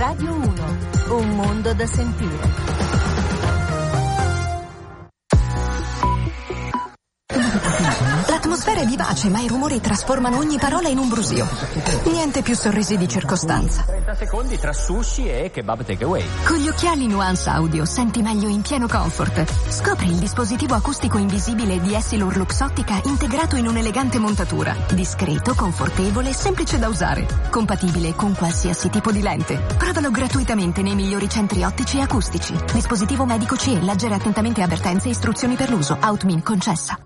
Radio 1, un mondo da sentire. L'atmosfera è vivace, ma i rumori trasformano ogni parola in un brusio. Niente più sorrisi di circostanza. 30 secondi tra sushi e kebab takeaway. Con gli occhiali Nuance Audio senti meglio in pieno comfort. Scopri il dispositivo acustico invisibile di Essilor Luxottica integrato in un'elegante montatura. Discreto, confortevole e semplice da usare. Compatibile con qualsiasi tipo di lente. Provalo gratuitamente nei migliori centri ottici e acustici. Dispositivo medico CE, leggere attentamente avvertenze e istruzioni per l'uso. Outmin concessa.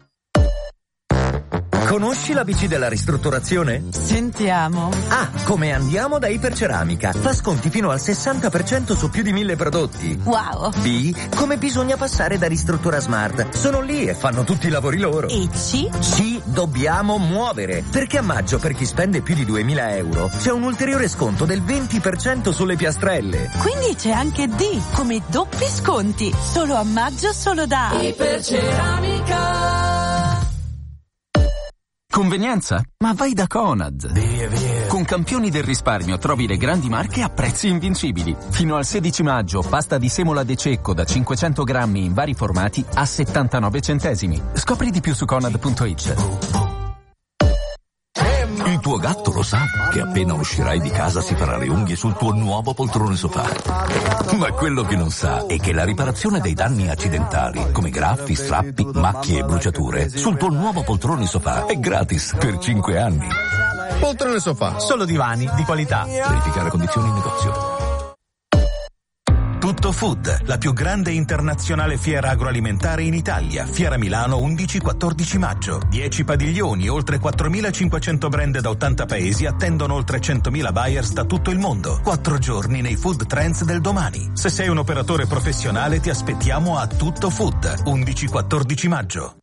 Conosci la BC della ristrutturazione? Sentiamo. A. Come andiamo da Iperceramica. Fa sconti fino al 60% su più di 1000 prodotti. Wow. B. Come bisogna passare da Ristruttura Smart. Sono lì e fanno tutti i lavori loro. E C? C. Dobbiamo muovere. Perché a maggio, per chi spende più di 2000 euro, c'è un ulteriore sconto del 20% sulle piastrelle. Quindi c'è anche D, come doppi sconti. Solo a maggio, solo da Iperceramica. Convenienza? Ma vai da Conad. Via. Con Campioni del risparmio trovi le grandi marche a prezzi invincibili. Fino al 16 maggio pasta di semola de cecco da 500 grammi in vari formati a 79 centesimi. Scopri di più su Conad.it. Il tuo gatto lo sa che appena uscirai di casa si farà le unghie sul tuo nuovo poltrone sofà. Ma quello che non sa è che la riparazione dei danni accidentali, come graffi, strappi, macchie e bruciature, sul tuo nuovo poltrone sofà è gratis per 5 anni. Poltrone sofà, solo divani di qualità. Verificare condizioni in negozio. Tutto Food, la più grande internazionale fiera agroalimentare in Italia. Fiera Milano 11-14 maggio. 10 padiglioni, oltre 4.500 brand da 80 paesi attendono oltre 100.000 buyers da tutto il mondo. 4 giorni nei food trends del domani. Se sei un operatore professionale ti aspettiamo a Tutto Food, 11-14 maggio.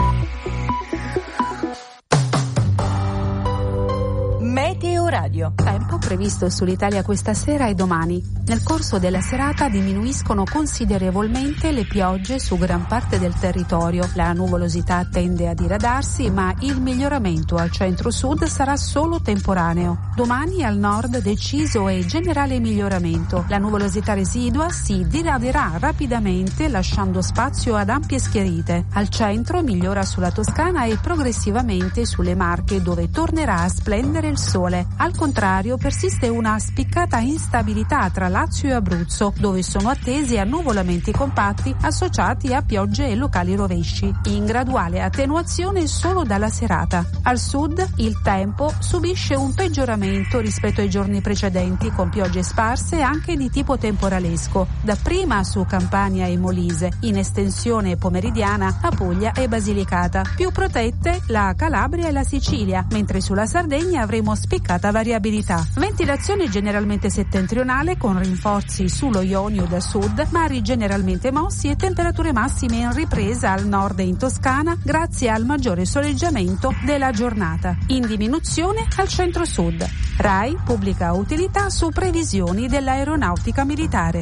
Meteo Radio. Tempo previsto sull'Italia questa sera e domani. Nel corso della serata diminuiscono considerevolmente le piogge su gran parte del territorio. La nuvolosità tende a diradarsi, ma il miglioramento al centro-sud sarà solo temporaneo. Domani al nord deciso e generale miglioramento. La nuvolosità residua si diraderà rapidamente lasciando spazio ad ampie schiarite. Al centro migliora sulla Toscana e progressivamente sulle Marche, dove tornerà a splendere il sole. Al contrario, persiste una spiccata instabilità tra Lazio e Abruzzo, dove sono attesi annuvolamenti compatti associati a piogge e locali rovesci, in graduale attenuazione solo dalla serata. Al sud il tempo subisce un peggioramento rispetto ai giorni precedenti, con piogge sparse anche di tipo temporalesco, dapprima su Campania e Molise, in estensione pomeridiana a Puglia e Basilicata. Più protette la Calabria e la Sicilia, mentre sulla Sardegna avremo spiccata variabilità. Ventilazione generalmente settentrionale con rinforzi sullo Ionio da sud, mari generalmente mossi e temperature massime in ripresa al nord e in Toscana grazie al maggiore soleggiamento della giornata. In diminuzione al centro-sud. RAI pubblica utilità su previsioni dell'aeronautica militare.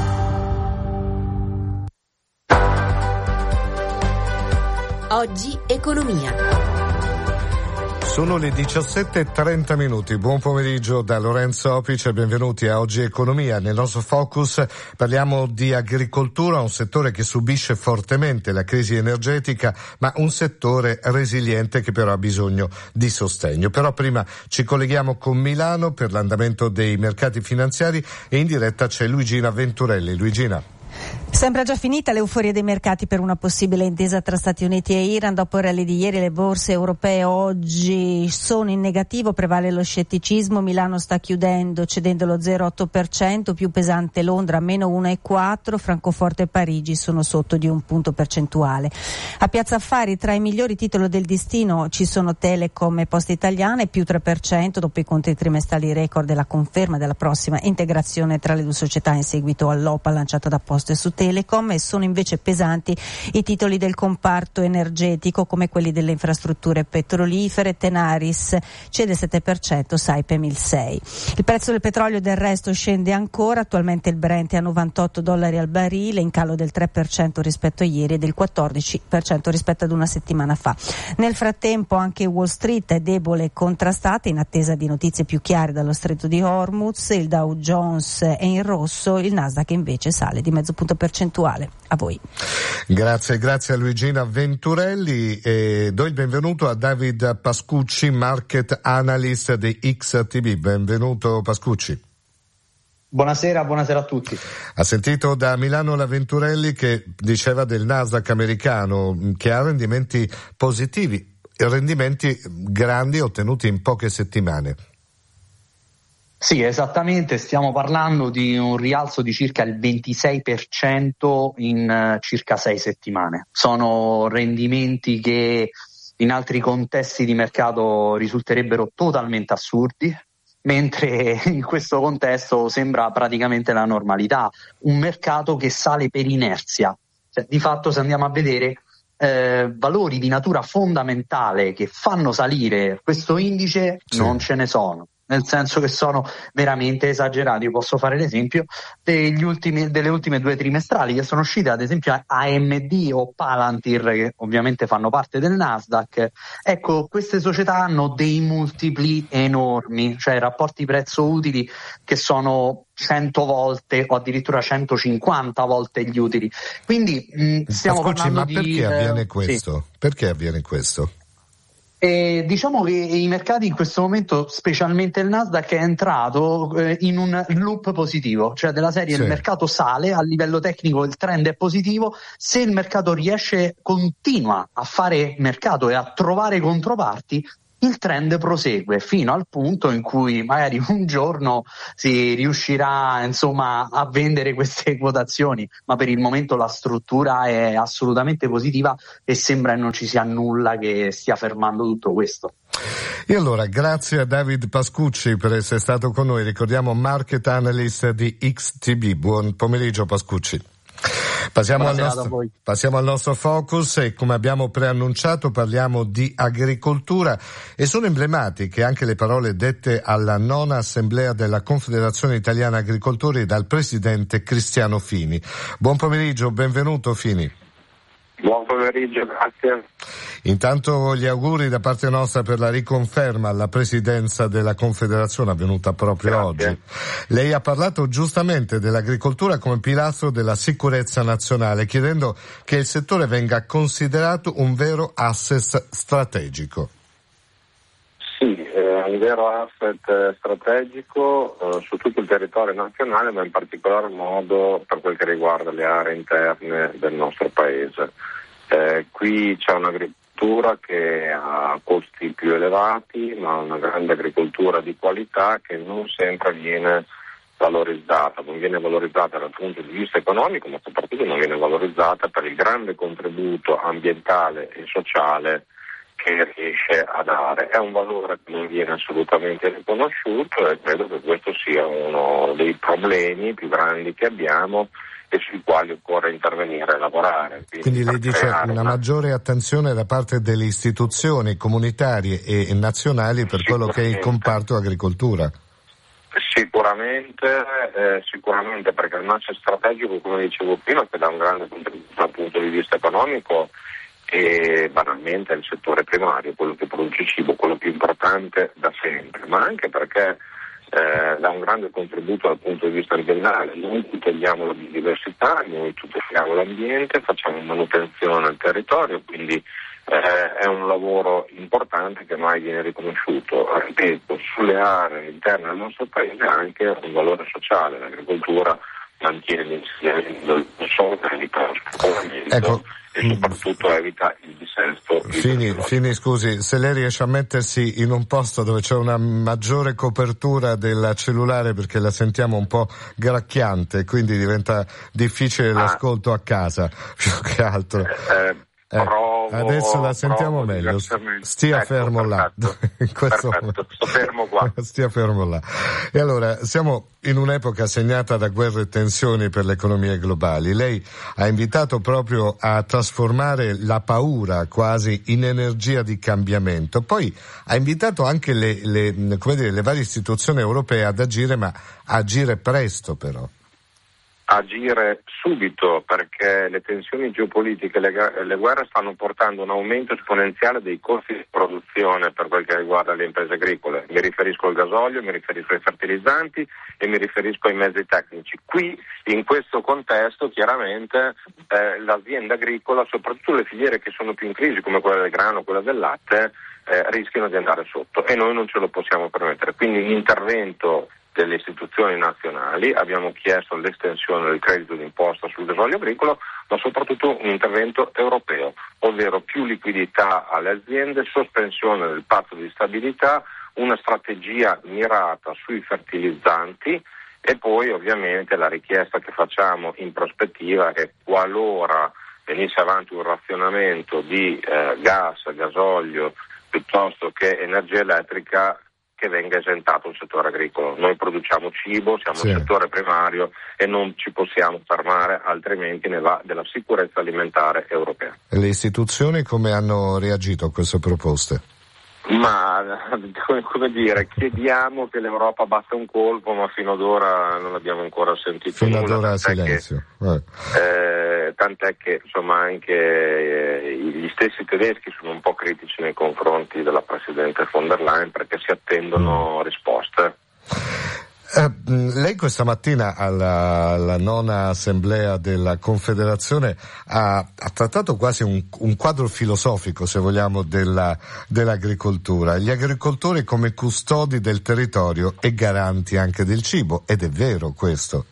Oggi economia. Sono le 17:30. Buon pomeriggio da Lorenzo Opice e benvenuti a Oggi Economia. Nel nostro focus parliamo di agricoltura, un settore che subisce fortemente la crisi energetica, ma un settore resiliente che però ha bisogno di sostegno. Però prima ci colleghiamo con Milano per l'andamento dei mercati finanziari e in diretta c'è Luigina Venturelli. Luigina. Sembra già finita l'euforia dei mercati per una possibile intesa tra Stati Uniti e Iran. Dopo il rally di ieri le borse europee oggi sono in negativo, prevale lo scetticismo. Milano sta chiudendo, cedendo lo 0,8%, più pesante Londra meno 1,4%, Francoforte e Parigi sono sotto di un punto percentuale. A Piazza Affari tra i migliori titoli del listino ci sono Telecom e Poste Italiane, più 3% dopo i conti trimestrali record e la conferma della prossima integrazione tra le due società in seguito all'OPA lanciata da Poste poste su Telecom, e sono invece pesanti i titoli del comparto energetico come quelli delle infrastrutture petrolifere. Tenaris cede 7%, Saipem il 6%. Il prezzo del petrolio del resto scende ancora, attualmente il Brent è a $98 al barile, in calo del 3% rispetto a ieri e del 14% rispetto ad una settimana fa. Nel frattempo anche Wall Street è debole e contrastata in attesa di notizie più chiare dallo Stretto di Hormuz. Il Dow Jones è in rosso, il Nasdaq invece sale di mezzo punto percentuale. A voi. Grazie a Luigina Venturelli, e do il benvenuto a David Pascucci, Market Analyst di XTB. Benvenuto Pascucci. Buonasera a tutti. Ha sentito da Milano la Venturelli che diceva del Nasdaq americano che ha rendimenti positivi, rendimenti grandi ottenuti in poche settimane. Sì, esattamente, stiamo parlando di un rialzo di circa il 26% in circa 6 settimane. Sono rendimenti che in altri contesti di mercato risulterebbero totalmente assurdi, mentre in questo contesto sembra praticamente la normalità, un mercato che sale per inerzia. Cioè, di fatto, se andiamo a vedere valori di natura fondamentale che fanno salire questo indice, sì, non ce ne sono. Nel senso che sono veramente esagerati. Io posso fare l'esempio delle ultime 2 trimestrali che sono uscite, ad esempio AMD o Palantir, che ovviamente fanno parte del Nasdaq. Ecco, queste società hanno dei multipli enormi, cioè rapporti prezzo-utili che sono 100 volte o addirittura 150 volte gli utili. Quindi stiamo parlando ma perché avviene questo? Sì. Perché avviene questo? Diciamo che i mercati in questo momento, specialmente il Nasdaq, è entrato in un loop positivo, cioè della serie, sì, il mercato sale, a livello tecnico il trend è positivo, se il mercato continua a fare mercato e a trovare controparti, il trend prosegue fino al punto in cui magari un giorno si riuscirà a vendere queste quotazioni, ma per il momento la struttura è assolutamente positiva e sembra non ci sia nulla che stia fermando tutto questo. E allora, grazie a David Pascucci per essere stato con noi. Ricordiamo Market Analyst di XTB. Buon pomeriggio Pascucci. Passiamo al nostro focus e, come abbiamo preannunciato, parliamo di agricoltura, e sono emblematiche anche le parole dette alla 9ª assemblea della Confederazione Italiana Agricoltori dal presidente Cristiano Fini. Buon pomeriggio, benvenuto Fini. Buon pomeriggio, grazie. Intanto gli auguri da parte nostra per la riconferma alla presidenza della Confederazione avvenuta proprio oggi. Lei ha parlato giustamente dell'agricoltura come pilastro della sicurezza nazionale, chiedendo che il settore venga considerato un vero asset strategico. Sì, un vero asset strategico su tutto il territorio nazionale, ma in particolar modo per quel che riguarda le aree interne del nostro paese. Qui c'è un'agricoltura che ha costi più elevati, ma una grande agricoltura di qualità che non sempre viene valorizzata. Non viene valorizzata dal punto di vista economico, ma soprattutto non viene valorizzata per il grande contributo ambientale e sociale che riesce a dare. È un valore che non viene assolutamente riconosciuto, e credo che questo sia uno dei problemi più grandi che abbiamo e sui quali occorre intervenire e lavorare. Quindi lei dice una maggiore attenzione da parte delle istituzioni comunitarie e nazionali per quello che è il comparto agricoltura. Sicuramente, perché il asset strategico, come dicevo prima, che dà un grande contributo dal punto di vista economico, e banalmente è il settore primario, quello che produce cibo, quello più importante da sempre, ma anche perché dà un grande contributo dal punto di vista ambientale. Noi tuteliamo la biodiversità, noi tuteliamo l'ambiente, facciamo manutenzione al territorio, quindi è un lavoro importante che mai viene riconosciuto. Ripeto, sulle aree interne del nostro paese ha anche un valore sociale. L'agricoltura mantiene l'insediamento del solo ecco. E soprattutto evita il dissesto. Fini, scusi, se lei riesce a mettersi in un posto dove c'è una maggiore copertura del cellulare, perché la sentiamo un po' gracchiante, quindi diventa difficile l'ascolto a casa più che altro. Adesso la sentiamo meglio. Stia fermo là. In questo perfetto, sto fermo qua. Stia fermo là. E allora, siamo in un'epoca segnata da guerre e tensioni per le economie globali. Lei ha invitato proprio a trasformare la paura quasi in energia di cambiamento. Poi ha invitato anche le varie istituzioni europee ad agire, ma agire presto però. Agire subito, perché le tensioni geopolitiche e le guerre stanno portando un aumento esponenziale dei costi di produzione per quel che riguarda le imprese agricole. Mi riferisco al gasolio, mi riferisco ai fertilizzanti e mi riferisco ai mezzi tecnici. Qui, in questo contesto, chiaramente l'azienda agricola, soprattutto le filiere che sono più in crisi, come quella del grano, quella del latte, rischiano di andare sotto e noi non ce lo possiamo permettere. Quindi un intervento delle istituzioni nazionali, abbiamo chiesto l'estensione del credito d'imposta sul gasolio agricolo, ma soprattutto un intervento europeo, ovvero più liquidità alle aziende, sospensione del patto di stabilità, una strategia mirata sui fertilizzanti e poi ovviamente la richiesta che facciamo in prospettiva è che qualora venisse avanti un razionamento di gas, gasolio piuttosto che energia elettrica, che venga esentato il settore agricolo. Noi produciamo cibo, siamo un settore primario e non ci possiamo fermare, altrimenti ne va della sicurezza alimentare europea. Le istituzioni come hanno reagito a queste proposte? Ma come dire, chiediamo che l'Europa batta un colpo, ma fino ad ora non abbiamo ancora sentito fino nulla. Fino ad ora silenzio. Tant'è che insomma anche gli stessi tedeschi sono un po' critici nei confronti della Presidente von der Leyen perché si attendono risposte. Lei questa mattina alla nona assemblea della Confederazione ha trattato quasi un quadro filosofico, se vogliamo, dell'agricoltura. Gli agricoltori come custodi del territorio e garanti anche del cibo, ed è vero questo?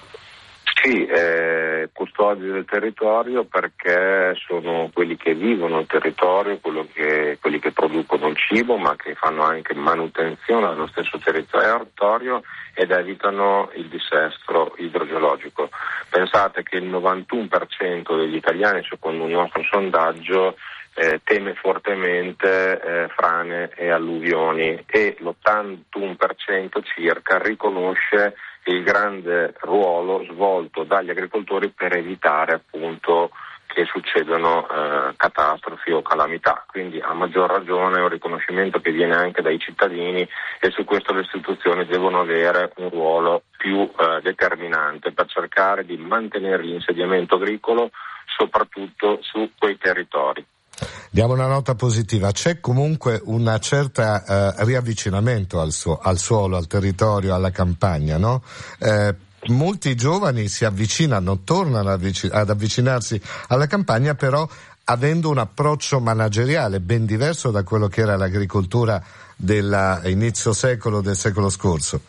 Sì, custodi del territorio perché sono quelli che vivono il territorio, quelli che producono il cibo, ma che fanno anche manutenzione dello stesso territorio ed evitano il dissesto idrogeologico. Pensate che il 91% degli italiani, secondo un nostro sondaggio, teme fortemente frane e alluvioni e l'81% circa riconosce il grande ruolo svolto dagli agricoltori per evitare appunto che succedano catastrofi o calamità, quindi a maggior ragione è un riconoscimento che viene anche dai cittadini e su questo le istituzioni devono avere un ruolo più determinante per cercare di mantenere l'insediamento agricolo soprattutto su quei territori. Diamo una nota positiva, c'è comunque una certa riavvicinamento al suolo, al territorio, alla campagna, no? Molti giovani si avvicinano, tornano ad avvicinarsi alla campagna, però avendo un approccio manageriale ben diverso da quello che era l'agricoltura dell'inizio secolo del secolo scorso.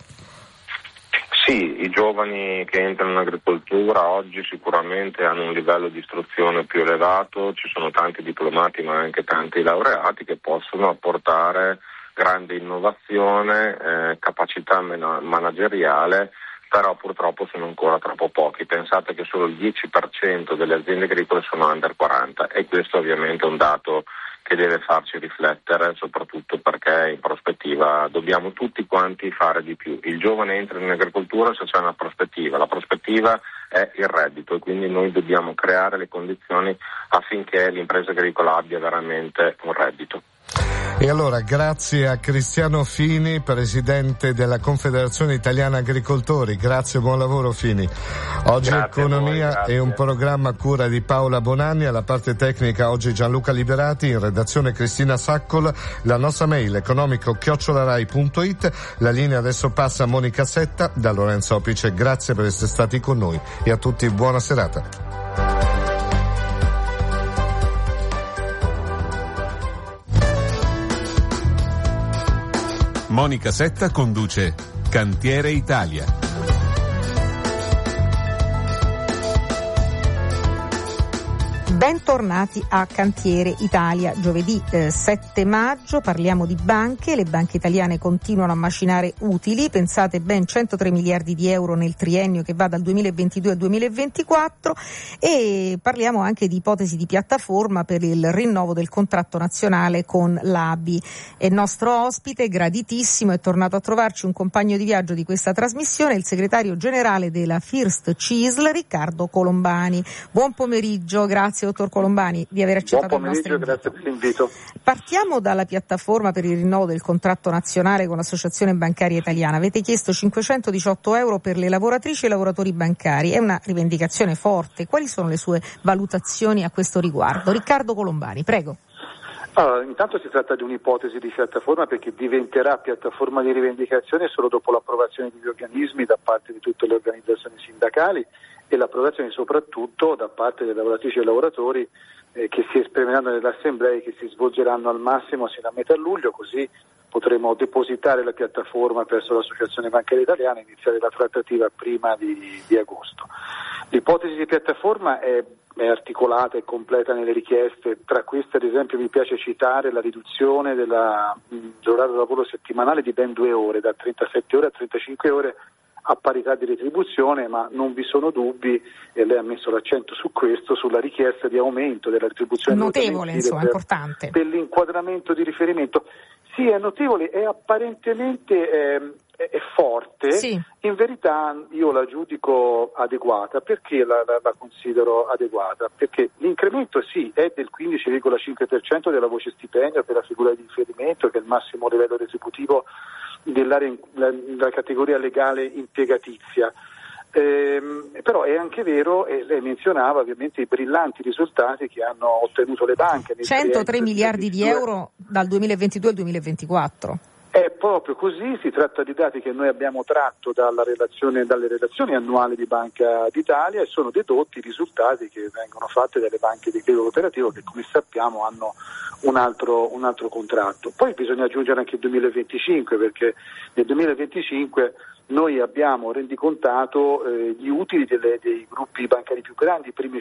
Sì, i giovani che entrano in agricoltura oggi sicuramente hanno un livello di istruzione più elevato, ci sono tanti diplomati ma anche tanti laureati che possono apportare grande innovazione, capacità manageriale, però purtroppo sono ancora troppo pochi. Pensate che solo il 10% delle aziende agricole sono under 40 e questo ovviamente è un dato che deve farci riflettere, soprattutto perché in prospettiva dobbiamo tutti quanti fare di più. Il giovane entra in agricoltura se c'è una prospettiva, la prospettiva è il reddito e quindi noi dobbiamo creare le condizioni affinché l'impresa agricola abbia veramente un reddito. E allora grazie a Cristiano Fini, presidente della Confederazione Italiana Agricoltori, grazie, buon lavoro Fini. Oggi grazie Economia è un programma a cura di Paola Bonanni, alla parte tecnica oggi Gianluca Liberati, in redazione Cristina Saccol, la nostra mail economico@rai.it, la linea adesso passa a Monica Setta, da Lorenzo Opice, grazie per essere stati con noi e a tutti buona serata. Monica Setta conduce Cantiere Italia. Bentornati a Cantiere Italia. Giovedì 7 maggio parliamo di banche. Le banche italiane continuano a macinare utili, pensate ben 103 miliardi di euro nel triennio che va dal 2022 al 2024, e parliamo anche di ipotesi di piattaforma per il rinnovo del contratto nazionale con l'ABI. È il nostro ospite, graditissimo, è tornato a trovarci un compagno di viaggio di questa trasmissione, il segretario generale della First CISL, Riccardo Colombani. Buon pomeriggio, grazie dottor Colombani di aver accettato il nostro invito. Grazie per l'invito. Partiamo dalla piattaforma per il rinnovo del contratto nazionale con l'Associazione Bancaria Italiana. Avete chiesto 518 euro per le lavoratrici e i lavoratori bancari, è una rivendicazione forte. Quali sono le sue valutazioni a questo riguardo? Riccardo Colombani, prego. Allora, intanto si tratta di un'ipotesi di piattaforma, perché diventerà piattaforma di rivendicazione solo dopo l'approvazione degli organismi da parte di tutte le organizzazioni sindacali e l'approvazione soprattutto da parte delle lavoratrici e lavoratori che si esprimeranno nelle assemblee che si svolgeranno al massimo sino a metà luglio, così potremo depositare la piattaforma presso l'Associazione Bancaria Italiana e iniziare la trattativa prima di agosto. L'ipotesi di piattaforma è articolata e completa nelle richieste. Tra queste, ad esempio, mi piace citare la riduzione dell'orario di lavoro settimanale di ben 2 ore, da 37 ore a 35 ore a parità di retribuzione, ma non vi sono dubbi, e lei ha messo l'accento su questo, sulla richiesta di aumento della retribuzione notevole, insomma, importante, per l'inquadramento di riferimento. Sì, è notevole, è apparentemente è forte, sì. In verità io la giudico adeguata. Perché la considero adeguata? Perché l'incremento sì è del 15,5% della voce stipendio per la figura di riferimento, che è il massimo livello retributivo della categoria legale impiegatizia. Però è anche vero, e lei menzionava ovviamente i brillanti risultati che hanno ottenuto le banche. 103 miliardi di euro dal 2022 al 2024. È proprio così, si tratta di dati che noi abbiamo tratto dalle relazioni annuali di Banca d'Italia, e sono dedotti i risultati che vengono fatti dalle banche di credito cooperativo, che come sappiamo hanno un altro contratto. Poi bisogna aggiungere anche il 2025, perché nel 2025 noi abbiamo rendicontato gli utili dei gruppi bancari più grandi, i primi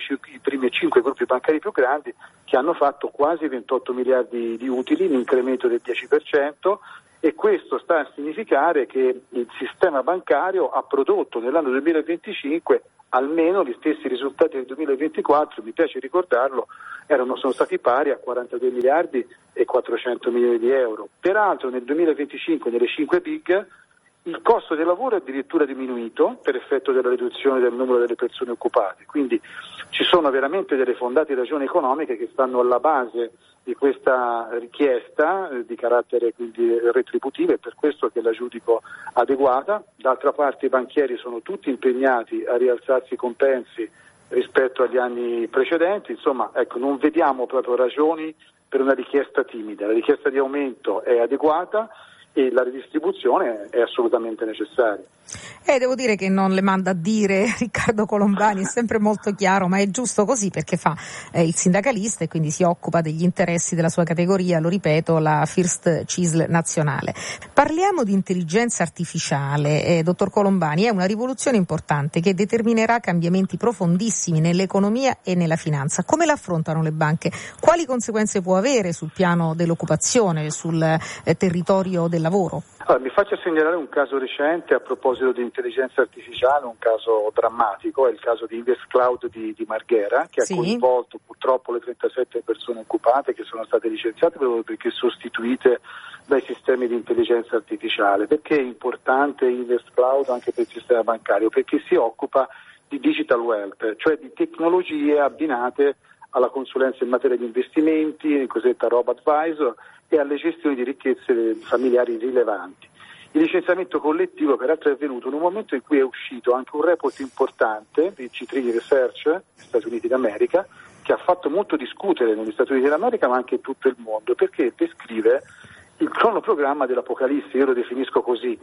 5 gruppi bancari più grandi, che hanno fatto quasi 28 miliardi di utili, un incremento del 10%, e questo sta a significare che il sistema bancario ha prodotto nell'anno 2025 almeno gli stessi risultati del 2024, mi piace ricordarlo, sono stati pari a 42 miliardi e 400 milioni di euro. Peraltro nel 2025 nelle 5 big il costo del lavoro è addirittura diminuito per effetto della riduzione del numero delle persone occupate, quindi ci sono veramente delle fondate ragioni economiche che stanno alla base di questa richiesta di carattere quindi retributivo, e per questo che la giudico adeguata. D'altra parte i banchieri sono tutti impegnati a rialzarsi i compensi rispetto agli anni precedenti, insomma, ecco, non vediamo proprio ragioni per una richiesta timida. La richiesta di aumento è adeguata e la ridistribuzione è assolutamente necessaria. Devo dire che non le manda a dire Riccardo Colombani, è sempre molto chiaro, ma è giusto così, perché fa il sindacalista e quindi si occupa degli interessi della sua categoria, lo ripeto, la First CISL nazionale. Parliamo di intelligenza artificiale, dottor Colombani, è una rivoluzione importante che determinerà cambiamenti profondissimi nell'economia e nella finanza. Come la affrontano le banche? Quali conseguenze può avere sul piano dell'occupazione, sul territorio del lavoro? Allora, mi faccio segnalare un caso recente a proposito di intelligenza artificiale, un caso drammatico, è il caso di InvestCloud di Marghera, che ha coinvolto purtroppo le 37 persone occupate che sono state licenziate proprio perché sostituite dai sistemi di intelligenza artificiale. Perché è importante InvestCloud anche per il sistema bancario? Perché si occupa di digital wealth, cioè di tecnologie abbinate alla consulenza in materia di investimenti, il cosiddetta robo-advisor, e alle gestioni di ricchezze familiari rilevanti. Il licenziamento collettivo peraltro è avvenuto in un momento in cui è uscito anche un report importante di C3 Research, negli Stati Uniti d'America, che ha fatto molto discutere negli Stati Uniti d'America ma anche in tutto il mondo, perché descrive il cronoprogramma dell'apocalisse, io lo definisco così,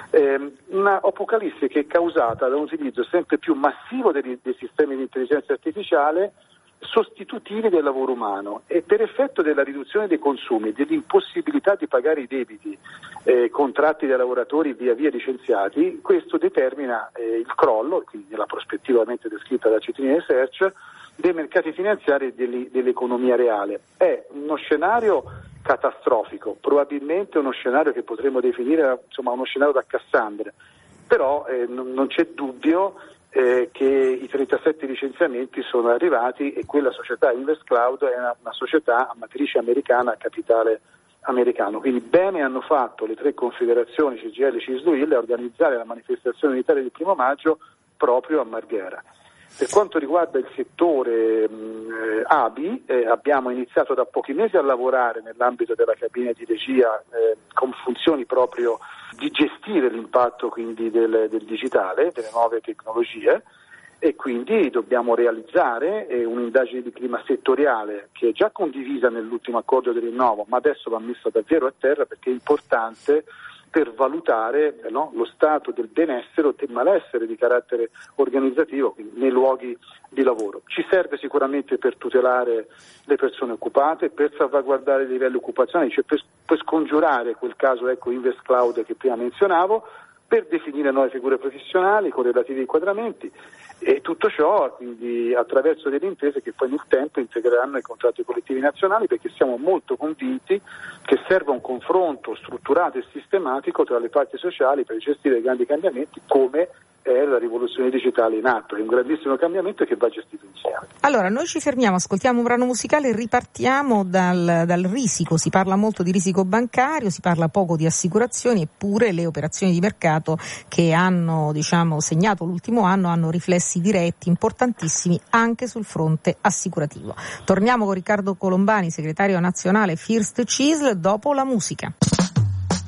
una apocalisse che è causata da un utilizzo sempre più massivo dei sistemi di intelligenza artificiale sostitutivi del lavoro umano, e per effetto della riduzione dei consumi e dell'impossibilità di pagare i debiti contratti dai lavoratori via via licenziati, questo determina il crollo, quindi nella prospettiva ovviamente descritta da C3 Research, dei mercati finanziari e dell'economia reale. È uno scenario catastrofico, probabilmente uno scenario che potremmo definire uno scenario da Cassandra, però non c'è dubbio che i 37 licenziamenti sono arrivati e quella società InvestCloud è una società a matrice americana, a capitale americano. Quindi bene hanno fatto le 3 confederazioni CGIL, CISL, UIL a organizzare la manifestazione unitaria del 1° maggio proprio a Marghera. Per quanto riguarda il settore ABI, abbiamo iniziato da pochi mesi a lavorare nell'ambito della cabina di regia con funzioni proprio di gestire l'impatto quindi del digitale, delle nuove tecnologie, e quindi dobbiamo realizzare un'indagine di clima settoriale che è già condivisa nell'ultimo accordo di rinnovo, ma adesso va messa davvero a terra perché è importante per valutare lo stato del benessere o del malessere di carattere organizzativo nei luoghi di lavoro. Ci serve sicuramente per tutelare le persone occupate, per salvaguardare i livelli occupazionali, cioè per scongiurare quel caso InvestCloud che prima menzionavo, per definire nuove figure professionali con relativi inquadramenti, e tutto ciò quindi attraverso delle intese che poi nel tempo integreranno i contratti collettivi nazionali, perché siamo molto convinti che serva un confronto strutturato e sistematico tra le parti sociali per gestire i grandi cambiamenti come è la rivoluzione digitale in atto. È un grandissimo cambiamento che va gestito insieme. Allora, noi ci fermiamo, ascoltiamo un brano musicale e ripartiamo dal risico. Si parla molto di risico bancario, si parla poco di assicurazioni, eppure le operazioni di mercato che hanno segnato l'ultimo anno hanno riflessi diretti importantissimi anche sul fronte assicurativo. Torniamo con Riccardo Colombani, segretario nazionale First CISL, dopo la musica.